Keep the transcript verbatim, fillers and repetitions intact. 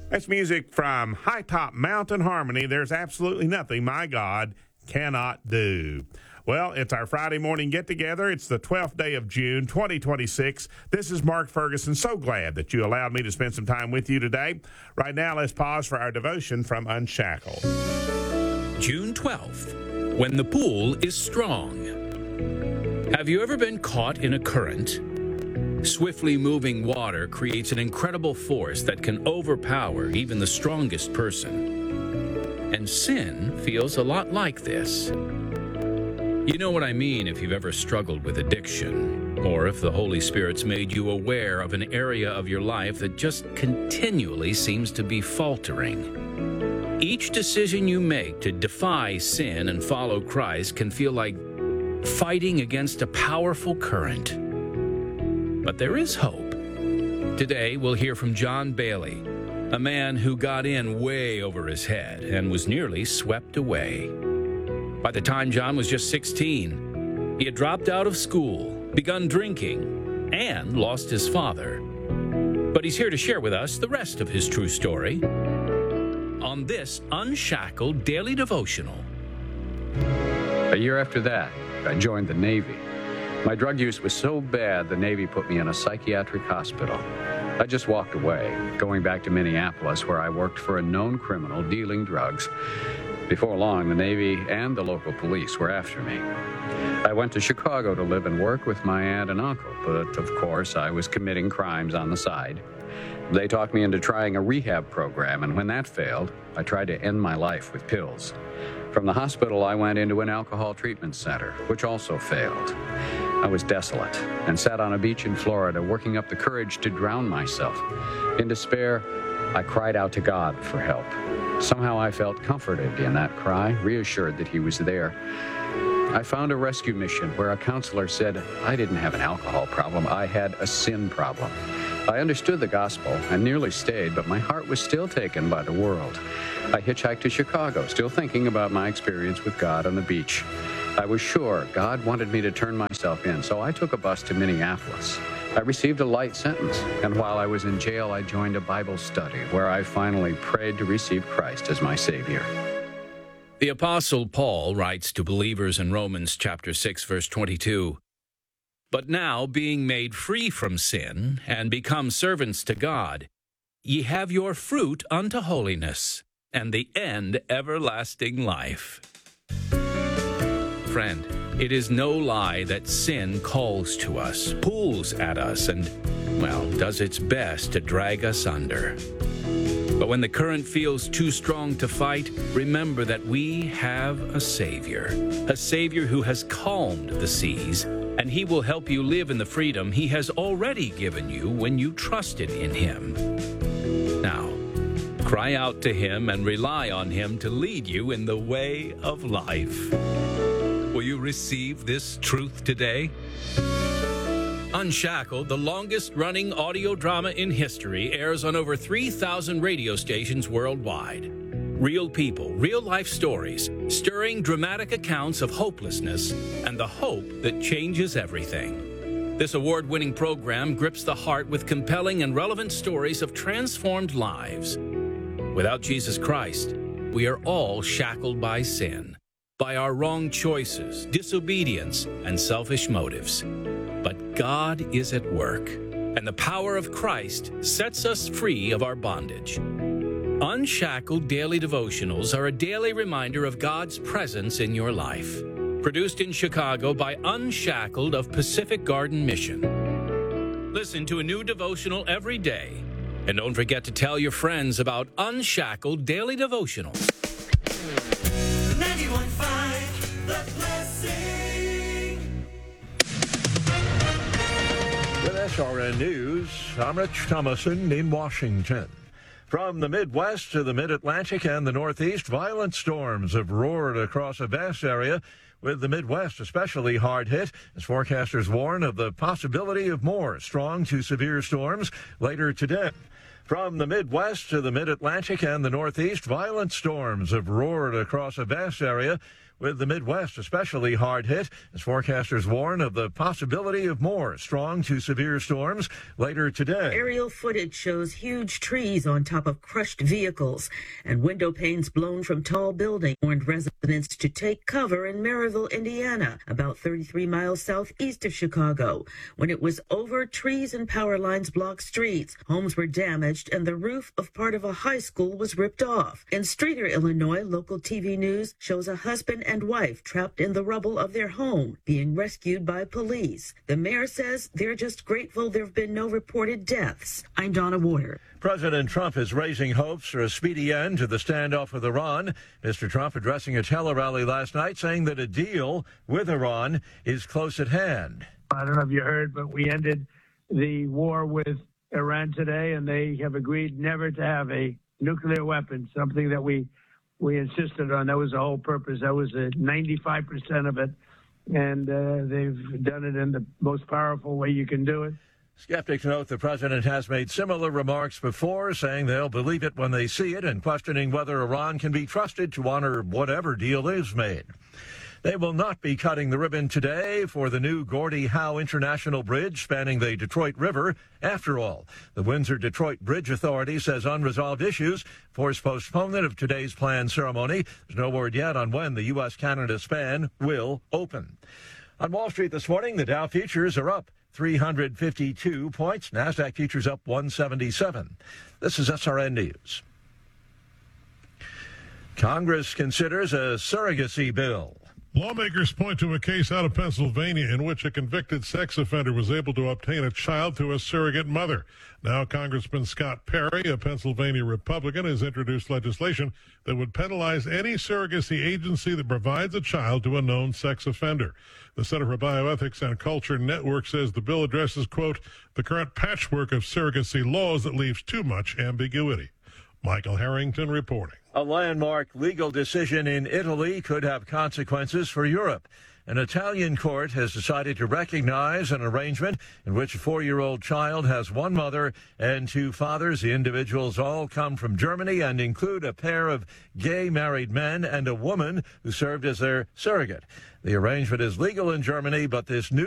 That's music from High Top Mountain Harmony. There's absolutely nothing my God cannot do. Well, it's our Friday morning get-together. It's the twelfth day of June, twenty twenty-six. This is Mark Ferguson. So glad that you allowed me to spend some time with you today. Right now, let's pause for our devotion from Unshackled. June twelfth, when the pool is strong. Have you ever been caught in a current? Swiftly moving water creates an incredible force that can overpower even the strongest person. And sin feels a lot like this. You know what I mean if you've ever struggled with addiction, or if the Holy Spirit's made you aware of an area of your life that just continually seems to be faltering. Each decision you make to defy sin and follow Christ can feel like fighting against a powerful current. But there is hope. Today, we'll hear from John Bailey, a man who got in way over his head and was nearly swept away. By the time John was just sixteen, he had dropped out of school, begun drinking, and lost his father. But he's here to share with us the rest of his true story on this Unshackled Daily Devotional. A year after that, I joined the Navy. My drug use was so bad, the Navy put me in a psychiatric hospital. I just walked away, going back to Minneapolis, where I worked for a known criminal dealing drugs. Before long, the Navy and the local police were after me. I went to Chicago to live and work with my aunt and uncle, but of course, I was committing crimes on the side. They talked me into trying a rehab program, and when that failed, I tried to end my life with pills. From the hospital, I went into an alcohol treatment center, which also failed. I was desolate and sat on a beach in Florida, working up the courage to drown myself. In despair, I cried out to God for help. Somehow I felt comforted in that cry, reassured that He was there. I found a rescue mission where a counselor said I didn't have an alcohol problem, I had a sin problem. I understood the gospel and nearly stayed, but my heart was still taken by the world. I hitchhiked to Chicago, still thinking about my experience with God on the beach. I was sure God wanted me to turn myself in, so I took a bus to Minneapolis. I received a light sentence, and while I was in jail, I joined a Bible study where I finally prayed to receive Christ as my Savior. The Apostle Paul writes to believers in Romans chapter six, verse twenty-two, "But now, being made free from sin, and become servants to God, ye have your fruit unto holiness, and the end everlasting life." Friend, it is no lie that sin calls to us, pulls at us, and, well, does its best to drag us under. But when the current feels too strong to fight, remember that we have a Savior, a Savior who has calmed the seas, and He will help you live in the freedom He has already given you when you trusted in Him. Now, cry out to Him and rely on Him to lead you in the way of life. Will you receive this truth today? Unshackled, the longest-running audio drama in history, airs on over three thousand radio stations worldwide. Real people, real-life stories, stirring dramatic accounts of hopelessness and the hope that changes everything. This award-winning program grips the heart with compelling and relevant stories of transformed lives. Without Jesus Christ, we are all shackled by sin, by our wrong choices, disobedience, and selfish motives. But God is at work, and the power of Christ sets us free of our bondage. Unshackled Daily Devotionals are a daily reminder of God's presence in your life. Produced in Chicago by Unshackled of Pacific Garden Mission. Listen to a new devotional every day. And don't forget to tell your friends about Unshackled Daily Devotional. ninety-one point five, The Blessing. With S R N News, I'm Rich Thomason in Washington. From the Midwest to the Mid-Atlantic and the Northeast, violent storms have roared across a vast area with the Midwest especially hard hit as forecasters warn of the possibility of more strong to severe storms later today. From the Midwest to the Mid-Atlantic and the Northeast, violent storms have roared across a vast area, with the Midwest especially hard hit as forecasters warn of the possibility of more strong to severe storms later today. Aerial footage shows huge trees on top of crushed vehicles and window panes blown from tall buildings. Warned residents to take cover in Maryville, Indiana, about thirty-three miles southeast of Chicago. When it was over, trees and power lines blocked streets. Homes were damaged and the roof of part of a high school was ripped off. In Streator, Illinois, local T V news shows a husband and wife trapped in the rubble of their home, being rescued by police. The mayor says they're just grateful there have been no reported deaths. I'm Donna Warder. President Trump is raising hopes for a speedy end to the standoff with Iran. Mister Trump addressing a tele-rally last night saying that a deal with Iran is close at hand. I don't know if you heard, but we ended the war with Iran today, and they have agreed never to have a nuclear weapon, something that we we insisted on. That was the whole purpose. That was a ninety-five percent of it, and uh, they've done it in the most powerful way you can do it. Skeptics note the president has made similar remarks before, saying they'll believe it when they see it and questioning whether Iran can be trusted to honor whatever deal is made. They will not be cutting the ribbon today for the new Gordie Howe International Bridge spanning the Detroit River. After all, the Windsor-Detroit Bridge Authority says unresolved issues force postponement of today's planned ceremony. There's no word yet on when the U S Canada span will open. On Wall Street this morning, the Dow futures are up three hundred fifty-two points. NASDAQ futures up one seventy-seven. This is S R N News. Congress considers a surrogacy bill. Lawmakers point to a case out of Pennsylvania in which a convicted sex offender was able to obtain a child through a surrogate mother. Now, Congressman Scott Perry, a Pennsylvania Republican, has introduced legislation that would penalize any surrogacy agency that provides a child to a known sex offender. The Center for Bioethics and Culture Network says the bill addresses, quote, the current patchwork of surrogacy laws that leaves too much ambiguity. Michael Harrington reporting. A landmark legal decision in Italy could have consequences for Europe. An Italian court has decided to recognize an arrangement in which a four-year-old child has one mother and two fathers. The individuals all come from Germany and include a pair of gay married men and a woman who served as their surrogate. The arrangement is legal in Germany, but this new